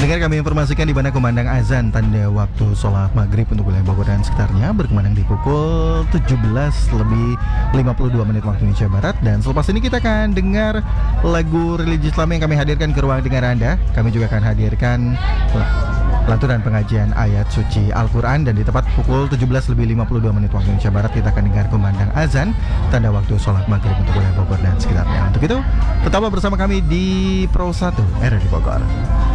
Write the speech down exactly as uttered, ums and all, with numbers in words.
Pendengar, kami informasikan di mana kumandang azan tanda waktu sholat maghrib untuk wilayah Bogor dan sekitarnya berkumandang di pukul tujuh belas lebih lima puluh dua menit waktu Indonesia Barat. Dan selepas ini kita akan dengar lagu religi Islam yang kami hadirkan ke ruang dengar Anda. Kami juga akan hadirkan lantunan pengajian ayat suci Al-Quran. Dan di tepat pukul tujuh belas lebih lima puluh dua menit waktu Indonesia Barat kita akan dengar kumandang azan tanda waktu sholat maghrib untuk wilayah Bogor dan sekitarnya. Untuk itu tetaplah bersama kami di Pro satu R R I Bogor.